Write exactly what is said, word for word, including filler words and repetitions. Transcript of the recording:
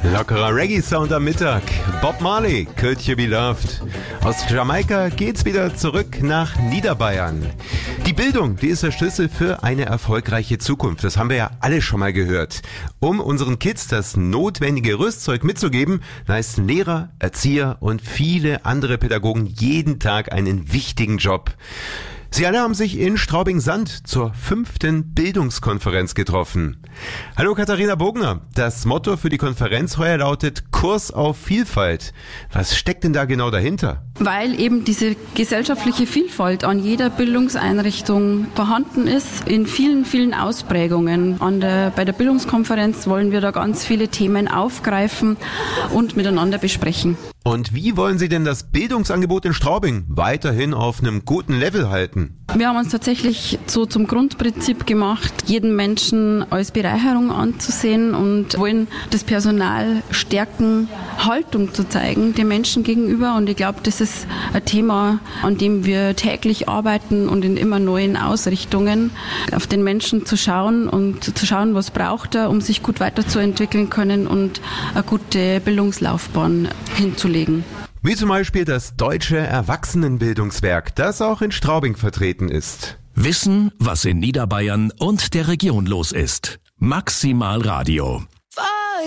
Lockerer Reggae-Sound am Mittag. Bob Marley, Could You Be Loved. Aus Jamaika geht's wieder zurück nach Niederbayern. Die Bildung, die ist der Schlüssel für eine erfolgreiche Zukunft. Das haben wir ja alle schon mal gehört. Um unseren Kids das notwendige Rüstzeug mitzugeben, leisten Lehrer, Erzieher und viele andere Pädagogen jeden Tag einen wichtigen Job. Sie alle haben sich in Straubing-Sand zur fünften Bildungskonferenz getroffen. Hallo Katharina Bogner, das Motto für die Konferenz heuer lautet Kurs auf Vielfalt. Was steckt denn da genau dahinter? Weil eben diese gesellschaftliche Vielfalt an jeder Bildungseinrichtung vorhanden ist, in vielen, vielen Ausprägungen. An der, bei der Bildungskonferenz wollen wir da ganz viele Themen aufgreifen und miteinander besprechen. Und wie wollen Sie denn das Bildungsangebot in Straubing weiterhin auf einem guten Level halten? Wir haben uns tatsächlich so zum Grundprinzip gemacht, jeden Menschen als Bereicherung anzusehen und wollen das Personal stärken, Haltung zu zeigen den Menschen gegenüber. Und ich glaube, das ist ein Thema, an dem wir täglich arbeiten und in immer neuen Ausrichtungen, auf den Menschen zu schauen und zu schauen, was braucht er, um sich gut weiterzuentwickeln können und eine gute Bildungslaufbahn hinzulegen. Wie zum Beispiel das Deutsche Erwachsenenbildungswerk, das auch in Straubing vertreten ist. Wissen, was in Niederbayern und der Region los ist. Maximal Radio.